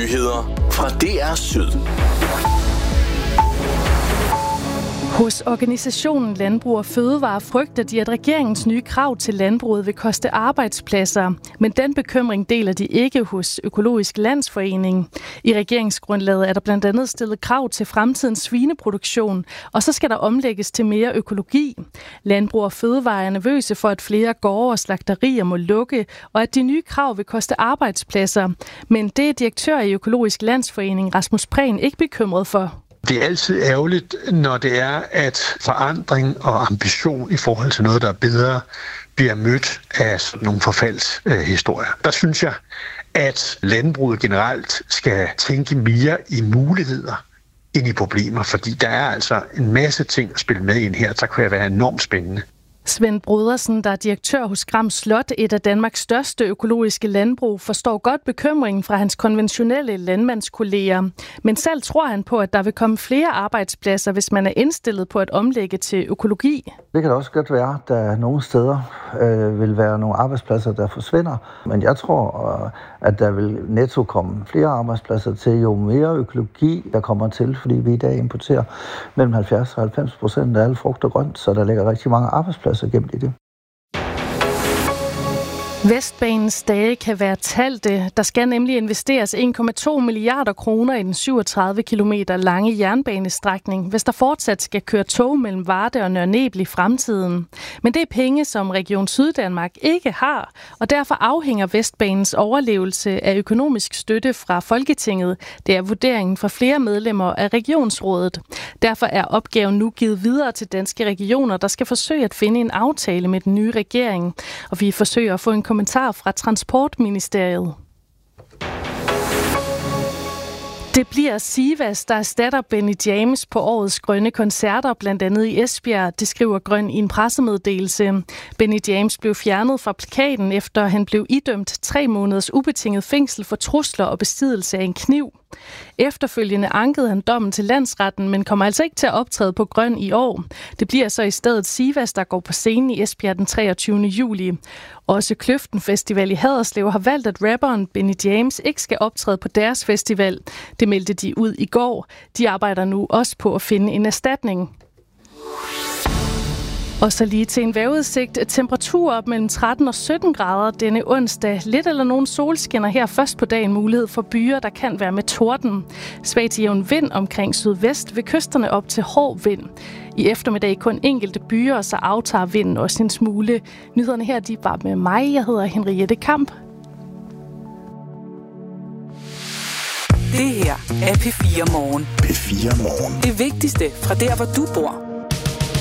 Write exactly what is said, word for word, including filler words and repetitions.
Nyheder fra D R Syd. Hos organisationen Landbrug og Fødevare frygter de, at regeringens nye krav til landbruget vil koste arbejdspladser. Men den bekymring deler de ikke hos Økologisk Landsforening. I regeringsgrundlaget er der blandt andet stillet krav til fremtidens svineproduktion, og så skal der omlægges til mere økologi. Landbrug og Fødevare er nervøse for, at flere gårde og slagterier må lukke, og at de nye krav vil koste arbejdspladser. Men det er direktør i Økologisk Landsforening Rasmus Prehn ikke bekymret for. Det er altid ærgerligt, når det er, at forandring og ambition i forhold til noget, der er bedre, bliver mødt af sådan nogle forfaldshistorier. Der synes jeg, at landbruget generelt skal tænke mere i muligheder end i problemer, fordi der er altså en masse ting at spille med ind her, der kan være enormt spændende. Svend Brodersen, der er direktør hos Gram Slot, et af Danmarks største økologiske landbrug, forstår godt bekymringen fra hans konventionelle landmandskolleger. Men selv tror han på, at der vil komme flere arbejdspladser, hvis man er indstillet på at omlægge til økologi. Det kan da også godt være, at der nogle steder øh, vil være nogle arbejdspladser, der forsvinder. Men jeg tror, øh, at der vil netto komme flere arbejdspladser til, jo mere økologi der kommer til, fordi vi i dag importerer mellem halvfjerds og halvfems procent af alle frugt og grønt, så der ligger rigtig mange arbejdspladser gemt i det. Vestbanens dage kan være talte. Der skal nemlig investeres en komma to milliarder kroner i den syvogtredive kilometer lange jernbanestrækning, hvis der fortsat skal køre tog mellem Varde og Nørre Nebel i fremtiden. Men det er penge, som Region Syddanmark ikke har, og derfor afhænger Vestbanens overlevelse af økonomisk støtte fra Folketinget. Det er vurderingen fra flere medlemmer af Regionsrådet. Derfor er opgaven nu givet videre til danske regioner, der skal forsøge at finde en aftale med den nye regering. Og vi forsøger at få en kommentar fra Transportministeriet. Det bliver Sivas, der erstatter Benny James på årets grønne koncerter, blandt andet i Esbjerg, det skriver Grøn i en pressemeddelelse. Benny James blev fjernet fra plakaten, efter han blev idømt tre måneders ubetinget fængsel for trusler og besiddelse af en kniv. Efterfølgende ankede han dommen til landsretten, men kommer altså ikke til at optræde på Grøn i år. Det bliver så i stedet Sivas, der går på scenen i Esbjerg den treogtyvende juli. Også Kløften Festival i Haderslev har valgt, at rapperen Benny James ikke skal optræde på deres festival. Det meldte de ud i går. De arbejder nu også på at finde en erstatning. Og så lige til en vejrudsigt. Temperatur op mellem tretten og sytten grader denne onsdag. Lidt eller nogen solskinner her først på dagen. Mulighed for byer, der kan være med torden. Svag til jævn vind omkring sydvest, ved kysterne op til hård vind. I eftermiddag kun enkelte byer, og så aftager vinden også en smule. Nyhederne her, de var med mig. Jeg hedder Henriette Kamp. Det her er P fire Morgen. P fire Morgen. Det vigtigste fra der, hvor du bor.